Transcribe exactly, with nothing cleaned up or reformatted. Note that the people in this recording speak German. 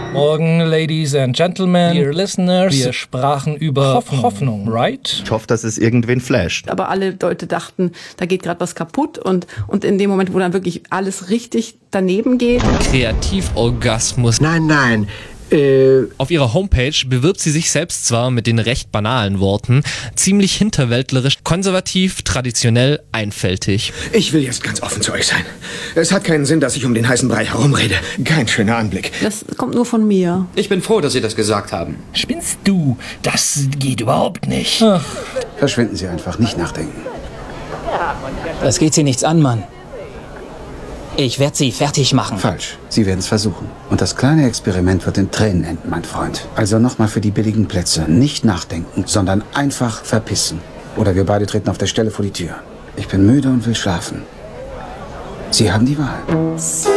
Morgen, Ladies and Gentlemen, dear listeners. Wir sprachen über Hoffnung, Hoffnung, right? Ich hoffe, dass es irgendwen flasht. Aber alle Leute dachten, da geht gerade was kaputt. Und, und in dem Moment, wo dann wirklich alles richtig daneben geht. Kreativorgasmus. Nein, nein. Äh, Auf ihrer Homepage bewirbt sie sich selbst zwar mit den recht banalen Worten, ziemlich hinterwäldlerisch, konservativ, traditionell, einfältig. Ich will jetzt ganz offen zu euch sein. Es hat keinen Sinn, dass ich um den heißen Brei herumrede. Kein schöner Anblick. Das kommt nur von mir. Ich bin froh, dass Sie das gesagt haben. Spinnst du? Das geht überhaupt nicht. Ach. Verschwinden Sie einfach, nicht nachdenken. Das geht Sie nichts an, Mann. Ich werde Sie fertig machen. Falsch. Sie werden es versuchen. Und das kleine Experiment wird in Tränen enden, mein Freund. Also nochmal für die billigen Plätze. Nicht nachdenken, sondern einfach verpissen. Oder wir beide treten auf der Stelle vor die Tür. Ich bin müde und will schlafen. Sie haben die Wahl.